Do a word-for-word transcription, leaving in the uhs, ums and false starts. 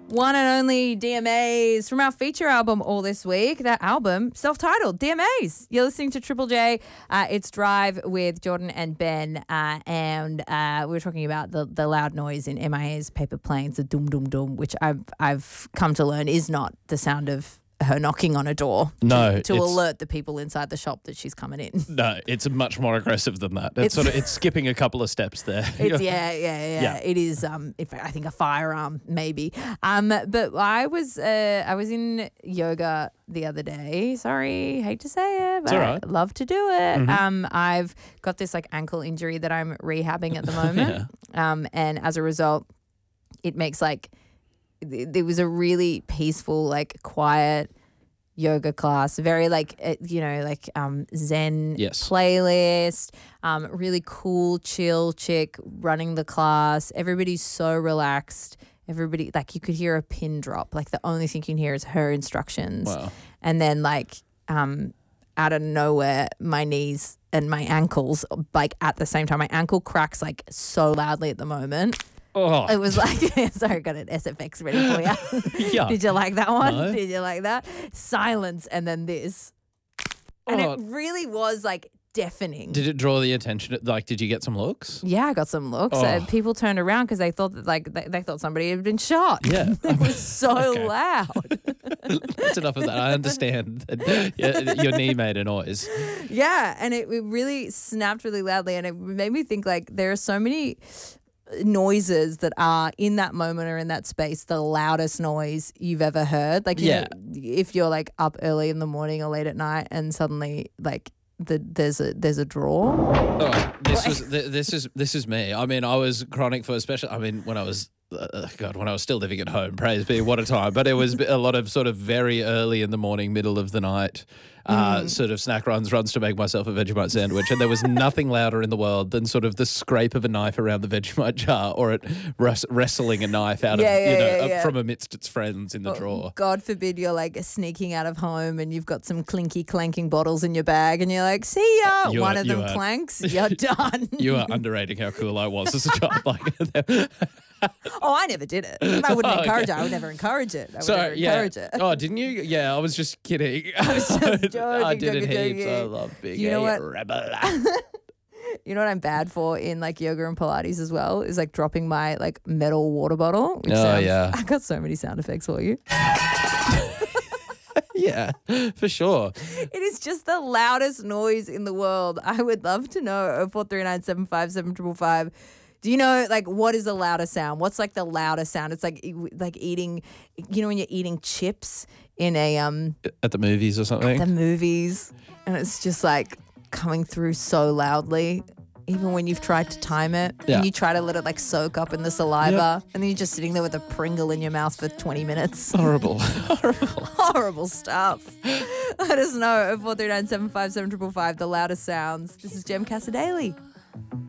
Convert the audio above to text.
One and only D M As from our feature album all this week. That album, self-titled, D M As. You're listening to Triple J. Uh, it's Drive with Jordan and Ben. Uh, and uh, we were talking about the, the loud noise in M I A's Paper Planes, the dum dum dum, which I've I've come to learn is not the sound of her knocking on a door no, to, to alert the people inside the shop that she's coming in. No, it's much more aggressive than that. It's, It's- sort of it's skipping a couple of steps there. It's, yeah, yeah, yeah, Yeah. It is. Um, if I think a firearm, maybe. Um, but I was, uh, I was in yoga the other day. Sorry, hate to say it, but all right. love to do it. Um, I've got this like ankle injury that I'm rehabbing at the moment. Um, and as a result, it makes like th- there was a really peaceful, like quiet yoga class, very like uh, you know like um Zen Yes. playlist, um really cool chill chick running the class. Everybody's so relaxed. Everybody, like, you could hear a pin drop. Like, the only thing you can hear is her instructions. Wow. And then like um out of nowhere, my knees and my ankles, like at the same time, my ankle cracks like so loudly at the moment. Oh, It was like, sorry, I got an S F X ready for you. yeah. Did you like that one? No. Did you like that? Silence and then this. And Oh. it really was like deafening. Did it draw the attention? Like, did you get some looks? yeah, I got some looks. Oh. And people turned around because they thought that like they, they thought somebody had been shot. Yeah. It was so Okay. loud. That's enough of that. I understand that your, your knee made a noise. Yeah, and it, it really snapped really loudly, and it made me think like there are so many noises that are in that moment or in that space the loudest noise you've ever heard. Like, you Yeah. know, if you're like up early in the morning or late at night, and suddenly like the there's a there's a draw. Oh, this was th- this is this is me. I mean, I was chronic for especially. I mean, when I was uh, God, when I was still living at home. Praise be, what a time! But it was a lot of sort of very early in the morning, middle of the night, uh, sort of snack runs, runs to make myself a Vegemite sandwich, and there was nothing louder in the world than sort of the scrape of a knife around the Vegemite jar, or it wres- wrestling a knife out Yeah, of yeah, you know yeah, up yeah. from amidst its friends in the drawer. God forbid you're like sneaking out of home and you've got some clinky clanking bottles in your bag, and you're like, see ya. You One are- of you them are- clanks, you're done. You are underrating how cool I was as a child. Like, Oh, I never did it. I wouldn't Oh, encourage okay. it. I would never encourage it. I would so never yeah. encourage it. Oh, didn't you? Yeah, I was just kidding. I was just joking, I did it joking, heaps. I joking. love being You know a what? rebel. You know what I'm bad for in like yoga and Pilates as well is like dropping my like metal water bottle. Which Oh, sounds, yeah. I got so many sound effects for you. Yeah, for sure. It is just the loudest noise in the world. I would love to know. oh four three nine seven five seven five five. Do you know like what is the loudest sound? What's like the loudest sound? It's like like eating, you know, when you're eating chips in a um At the movies or something. the movies, and it's just like coming through so loudly. Even when you've tried to time it, Yeah. and you try to let it like soak up in the saliva, and then you're just sitting there with a Pringle in your mouth for twenty minutes. Horrible. Horrible. Horrible stuff. Let us know. oh four three nine seven five seven five five, the loudest sounds. This is Jem Cassadaley.